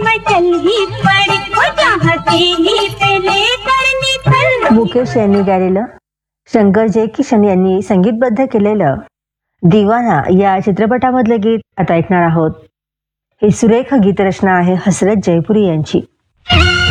मचल ही पड़ी वो हथेली पे लेकर निकल। मुकेश यांनी गायलेलं, शंकर जयकिशन यांनी संगीतबद्ध केलेलं दिवाना या चित्रपटामधले गीत आता ऐकणार आहोत. ही सुरेख गीतरचना आहे हसरत जयपुरी यांची.